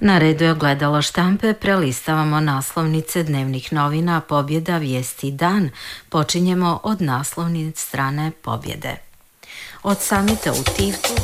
Na redu je ogledalo štampe, prelistavamo naslovnice dnevnih novina Pobjeda, vijesti dan. Počinjemo od naslovnic strane Pobjede. Od samita u Tivtu